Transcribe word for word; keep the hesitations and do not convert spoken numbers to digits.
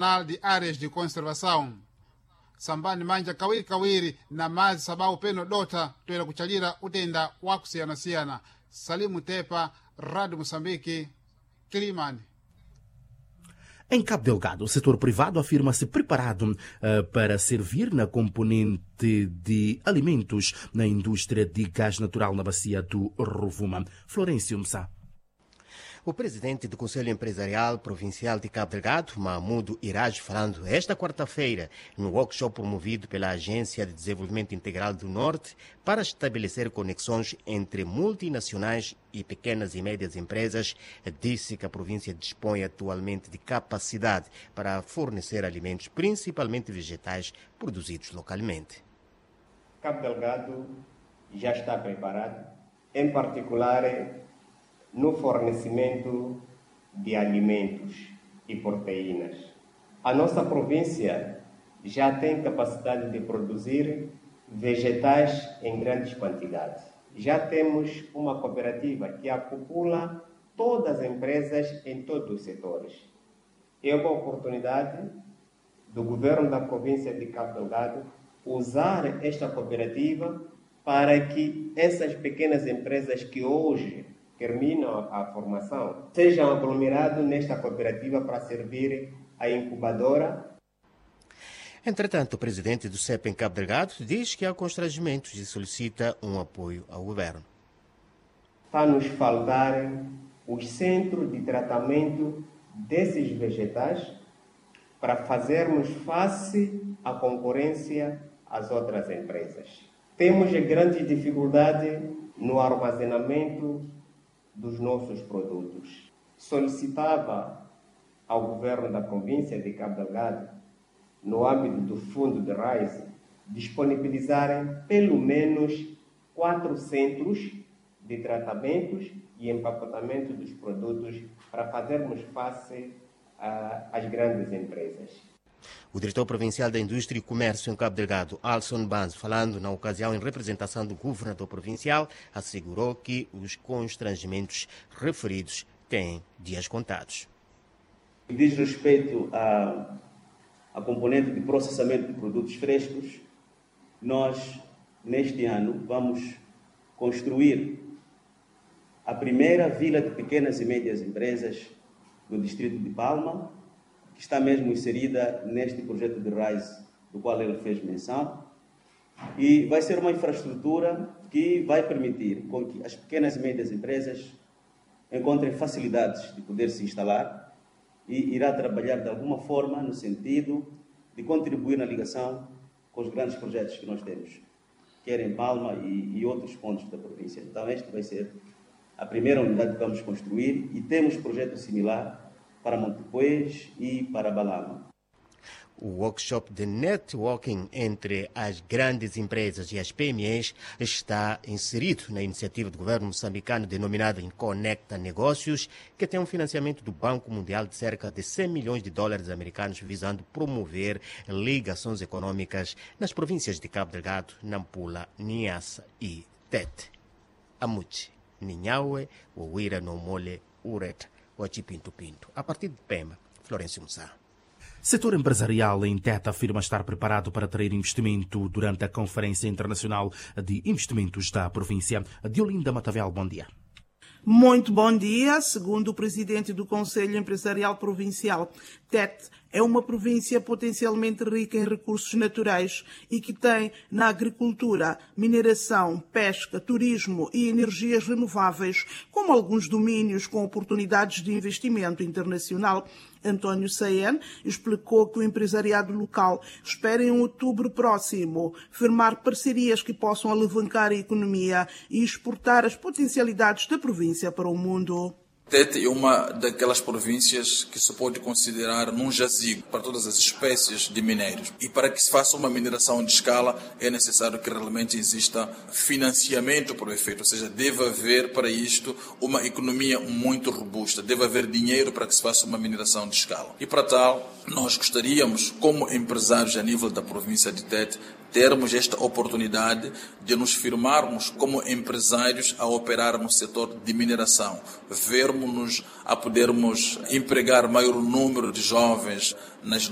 de áreas de conservação. Sambani manja kawiri kawiri na mazi sababu peno dota tuela kuchalira utenda wakusiana-siana. Salimu Tepa, Rádio Moçambique, Quilimane. Em Cabo Delgado, o setor privado afirma-se preparado uh, para servir na componente de alimentos na indústria de gás natural na bacia do Rovuma. Florencio Msá. O presidente do Conselho Empresarial Provincial de Cabo Delgado, Mahmoud Iraj, falando esta quarta-feira no workshop promovido pela Agência de Desenvolvimento Integral do Norte para estabelecer conexões entre multinacionais e pequenas e médias empresas, disse que a província dispõe atualmente de capacidade para fornecer alimentos, principalmente vegetais, produzidos localmente. Cabo Delgado já está preparado, em particular no fornecimento de alimentos e proteínas. A nossa província já tem capacidade de produzir vegetais em grandes quantidades. Já temos uma cooperativa que acopula todas as empresas em todos os setores. É uma oportunidade do governo da província de Cabo Delgado usar esta cooperativa para que essas pequenas empresas que hoje terminam a formação sejam aglomerados nesta cooperativa para servir a incubadora. Entretanto, o presidente do C E P em Cabo Delgado diz que há constrangimentos e solicita um apoio ao governo. Está a nos faltar os centros de tratamento desses vegetais para fazermos face à concorrência às outras empresas. Temos grande dificuldade no armazenamento dos nossos produtos. Solicitava ao governo da província de Cabo Delgado, no âmbito do fundo de RAIS, disponibilizarem pelo menos quatro centros de tratamentos e empacotamento dos produtos para fazermos face às grandes empresas. O diretor provincial da Indústria e Comércio em Cabo Delgado, Alson Banzo, falando na ocasião em representação do governador provincial, assegurou que os constrangimentos referidos têm dias contados. Diz respeito à, à componente de processamento de produtos frescos, nós, neste ano, vamos construir a primeira vila de pequenas e médias empresas do distrito de Palma, que está mesmo inserida neste projeto de RAIS, do qual ele fez menção, e vai ser uma infraestrutura que vai permitir com que as pequenas e médias empresas encontrem facilidades de poder se instalar e irá trabalhar de alguma forma no sentido de contribuir na ligação com os grandes projetos que nós temos, quer em Palma e, e outros pontos da província. Então, este vai ser a primeira unidade que vamos construir e temos projeto similar para Montepuez e para Balama. O workshop de networking entre as grandes empresas e as P M Es está inserido na iniciativa do governo moçambicano denominada Conecta Negócios, que tem um financiamento do Banco Mundial de cerca de cem milhões de dólares americanos, visando promover ligações econômicas nas províncias de Cabo Delgado, Nampula, Niassa e Tete. Amuchi, Ninhaue, Ouira, Nomole, Ureta, Huachipinto Pinto. A partir de Pema, Florencio Mussá. Setor empresarial em Tete afirma estar preparado para atrair investimento durante a Conferência Internacional de Investimentos da província. Diolinda Matavel, bom dia. Muito bom dia. Segundo o presidente do Conselho Empresarial Provincial, Tete é uma província potencialmente rica em recursos naturais e que tem na agricultura, mineração, pesca, turismo e energias renováveis, como alguns domínios com oportunidades de investimento internacional. António Saen explicou que o empresariado local espera em outubro próximo firmar parcerias que possam alavancar a economia e exportar as potencialidades da província para o mundo. Tete é uma daquelas províncias que se pode considerar num jazigo para todas as espécies de minérios. E para que se faça uma mineração de escala, é necessário que realmente exista financiamento para o efeito. Ou seja, deve haver para isto uma economia muito robusta. Deve haver dinheiro para que se faça uma mineração de escala. E para tal, nós gostaríamos, como empresários a nível da província de Tete, termos esta oportunidade de nos firmarmos como empresários a operar no setor de mineração, vermos-nos a podermos empregar maior número de jovens nas